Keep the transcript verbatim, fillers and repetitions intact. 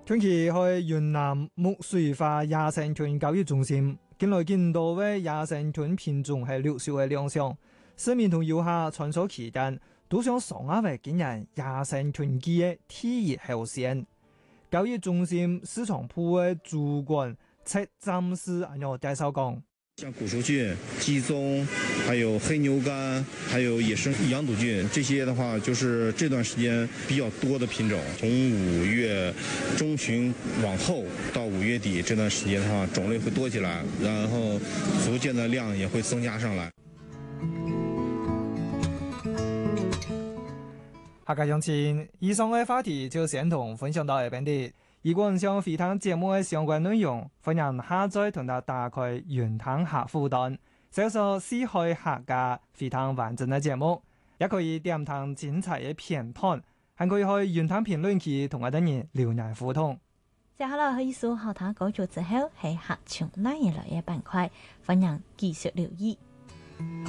近期去雲南木水花野生豚教育中心，近來見到嘅野生豚品種係陸續嘅亮相，市民同遊客穿梭期間，都想上下為見人野生豚基嘅體驗後線。教育中心市場部嘅主管戚占士咁樣介紹講。 像古熟菌、雞樅，還有黑牛肝，還有野生羊肚菌，這些的話就是這段時間比較多的品種。從五月中旬往後到五月底這段時間的話，種類會多起來，然後逐漸的量也會增加上來。 下個星期以上嘅話題就先同分享到呢邊啲。如果想回聽節目嘅相關內容，歡迎下載同埋打開雲聽客戶端，搜索四海客家回聽完整嘅節目，也可以點聽精彩嘅片段，還可以去雲聽評論區同我哋人留言互動。 接下來去數後台講咗之後，係客場拉嘢來嘅板塊，歡迎繼續留意。